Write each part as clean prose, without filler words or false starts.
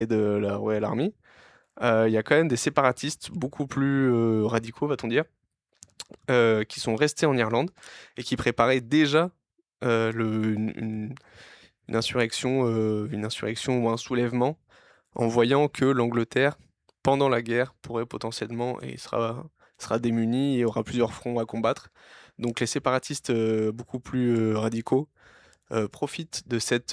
et de la Royal Army, il y a quand même des séparatistes beaucoup plus radicaux, va-t-on dire, qui sont restés en Irlande et qui préparaient déjà une insurrection ou un soulèvement en voyant que l'Angleterre, pendant la guerre, pourrait potentiellement et sera démunie et aura plusieurs fronts à combattre. Donc les séparatistes beaucoup plus radicaux profitent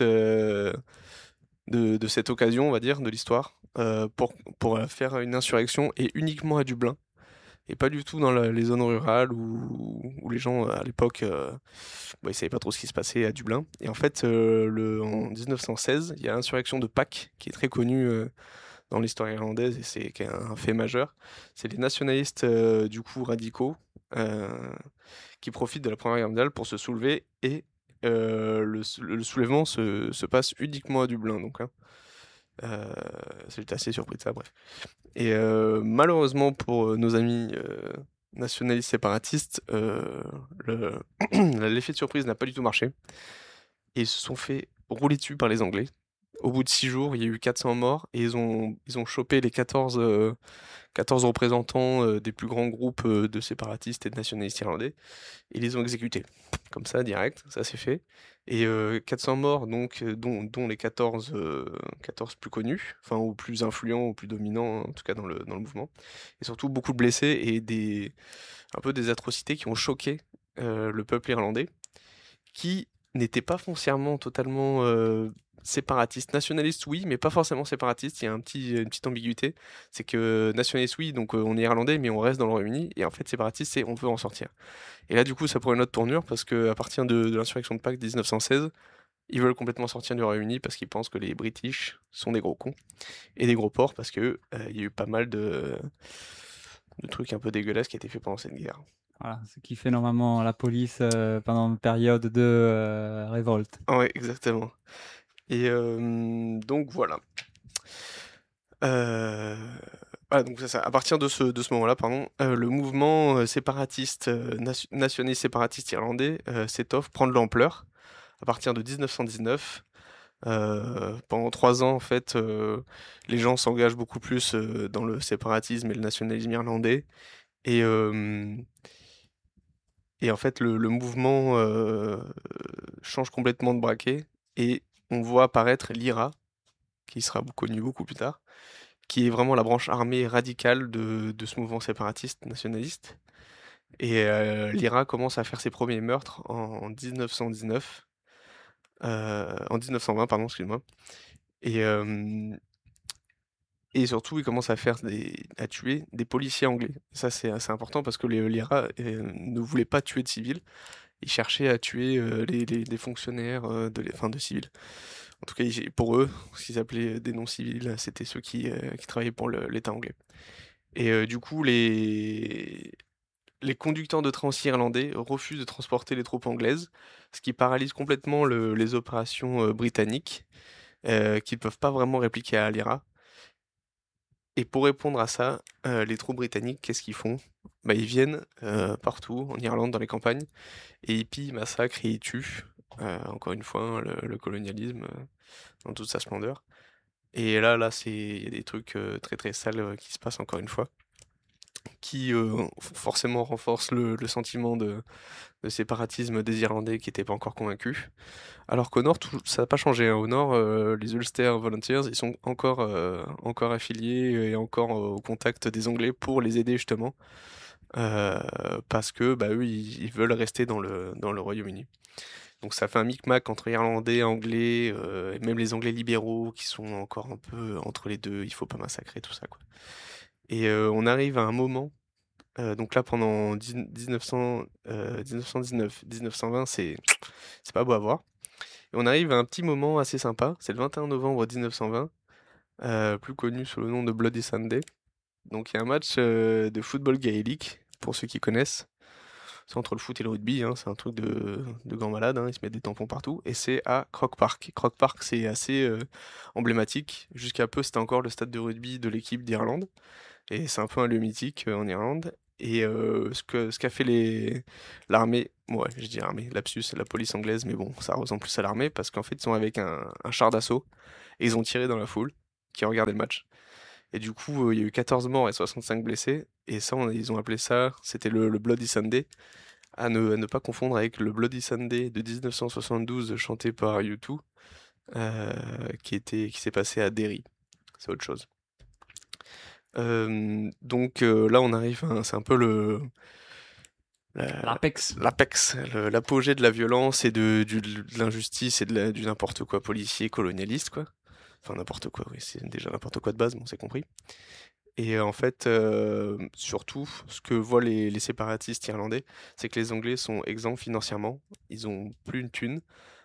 de cette occasion, on va dire, de l'histoire, pour faire une insurrection et uniquement à Dublin. Et pas du tout dans les zones rurales où les gens à l'époque ils savaient pas trop ce qui se passait à Dublin. Et en fait, en 1916, il y a l'insurrection de Pâques qui est très connue dans l'histoire irlandaise et c'est qui est un fait majeur. C'est les nationalistes du coup radicaux euh, qui profitent de la Première Guerre mondiale pour se soulever et le soulèvement se passe uniquement à Dublin. Donc, hein. Euh, J'étais assez surpris de ça, bref. Et malheureusement pour nos amis nationalistes séparatistes, le- l'effet de surprise n'a pas du tout marché. Et ils se sont fait rouler dessus par les Anglais. Au bout de 6 jours, il y a eu 400 morts et ils ont chopé les 14 représentants des plus grands groupes de séparatistes et de nationalistes irlandais et ils les ont exécutés. Comme ça, direct, ça s'est fait. Et 400 morts, donc, dont les 14 plus connus, enfin, ou plus influents, ou plus dominants, en tout cas dans le mouvement. Et surtout beaucoup de blessés et un peu des atrocités qui ont choqué le peuple irlandais qui n'était pas foncièrement totalement séparatiste. Nationaliste, oui, mais pas forcément séparatiste. Il y a une petite ambiguïté. C'est que nationaliste, oui, donc on est irlandais, mais on reste dans le Royaume-Uni. Et en fait, séparatiste, c'est on veut en sortir. Et là, du coup, ça prend une autre tournure parce qu'à partir de l'insurrection de Pâques 1916, ils veulent complètement sortir du Royaume-Uni parce qu'ils pensent que les British sont des gros cons et des gros porcs parce que il y a eu pas mal de trucs un peu dégueulasses qui étaient faits pendant cette guerre. Voilà, ce qui fait normalement la police pendant une période de révolte. Ouais, exactement. Et donc voilà. Euh, Voilà, donc c'est ça. À partir de ce moment-là, pardon, le mouvement séparatiste, nationaliste séparatiste irlandais s'étoffe, prend de l'ampleur à partir de 1919. Pendant 3 ans, en fait, les gens s'engagent beaucoup plus dans le séparatisme et le nationalisme irlandais. Et, euh, et en fait, le mouvement change complètement de braquet. Et on voit apparaître l'IRA, qui sera connu beaucoup plus tard, qui est vraiment la branche armée radicale de ce mouvement séparatiste nationaliste. Et l'IRA commence à faire ses premiers meurtres en 1919, en 1920, pardon, excuse-moi. Et, euh, et surtout, il commence à tuer des policiers anglais. Ça, c'est assez important parce que l'IRA ne voulait pas tuer de civils. Ils cherchaient à tuer les fonctionnaires enfin, de civils. En tout cas, pour eux, ce qu'ils appelaient des non-civils, c'était ceux qui travaillaient pour l'État anglais. Et du coup, les conducteurs de trains aussi irlandais refusent de transporter les troupes anglaises, ce qui paralyse complètement les opérations britanniques, qui ne peuvent pas vraiment répliquer à l'IRA. Et pour répondre à ça, les troupes britanniques, qu'est-ce qu'ils font? Bah, ils viennent partout, en Irlande, dans les campagnes, et ils pillent, massacrent et ils tuent. Encore une fois, hein, le colonialisme dans toute sa splendeur. Et là, il y a des trucs très très sales qui se passent encore une fois, qui forcément renforcent le sentiment de séparatisme des Irlandais qui n'étaient pas encore convaincus. Alors qu'au nord, ça n'a pas changé, hein. Au nord, les Ulster Volunteers, ils sont encore affiliés et encore au contact des Anglais pour les aider justement, euh, parce que bah, eux, ils veulent rester dans le Royaume-Uni. Donc ça fait un micmac entre Irlandais, Anglais, et même les Anglais libéraux qui sont encore un peu entre les deux, il faut pas massacrer tout ça, quoi. Et on arrive à un moment, donc là pendant 1900, 1919, 1920, c'est pas beau à voir. Et on arrive à un petit moment assez sympa, c'est le 21 novembre 1920, plus connu sous le nom de Bloody Sunday. Donc il y a un match de football gaélique, pour ceux qui connaissent. C'est entre le foot et le rugby, hein, c'est un truc de grand malade, hein, ils se mettent des tampons partout. Et c'est à Croke Park. Croke Park, c'est assez emblématique. Jusqu'à peu, c'était encore le stade de rugby de l'équipe d'Irlande. Et c'est un peu un lieu mythique en Irlande. Et ce qu'a fait l'armée, ouais, je dis armée, lapsus, c'est la police anglaise, mais bon, ça ressemble plus à l'armée parce qu'en fait, ils sont avec un char d'assaut et ils ont tiré dans la foule. qui regardaient le match. Et du coup, il y a eu 14 morts et 65 blessés. Et ça, ils ont appelé ça, c'était le Bloody Sunday, à ne pas confondre avec le Bloody Sunday de 1972 chanté par U2, qui s'est passé à Derry. C'est autre chose. Donc là, on arrive, c'est un peu L'Apex. l'apex, l'apogée de la violence et de l'injustice et du n'importe quoi policier, colonialiste, quoi. Enfin, n'importe quoi, oui, c'est déjà n'importe quoi de base, mais on s'est compris. Et en fait, surtout, ce que voient les séparatistes irlandais, c'est que les Anglais sont exempts financièrement. Ils ont plus une thune.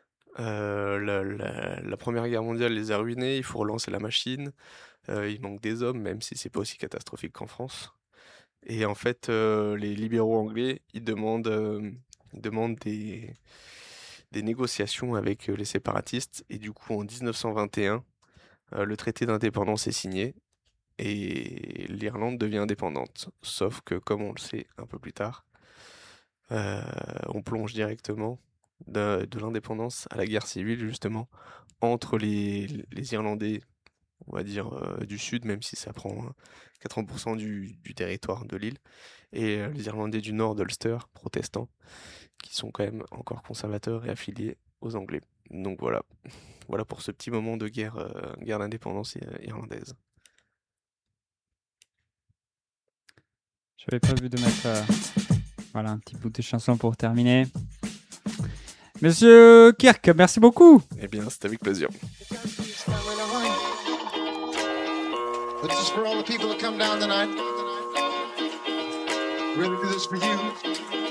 La Première Guerre mondiale les a ruinés. Il faut relancer la machine. Il manque des hommes, même si c'est pas aussi catastrophique qu'en France. Et en fait, les libéraux anglais, ils demandent des négociations avec les séparatistes. Et du coup, en 1921, le traité d'indépendance est signé et l'Irlande devient indépendante. Sauf que, comme on le sait un peu plus tard, on plonge directement de l'indépendance à la guerre civile, justement, entre les Irlandais, on va dire, du Sud, même si ça prend 80% du territoire de l'île, et les Irlandais du Nord d'Ulster, protestants, qui sont quand même encore conservateurs et affiliés aux Anglais. Donc voilà, voilà pour ce petit moment de guerre d'indépendance irlandaise. J'avais prévu de mettre voilà, un petit bout de chanson pour terminer. Monsieur Kirk, merci beaucoup. Eh bien, c'est avec plaisir. But this is for all the people that come down tonight. We're gonna do this for you.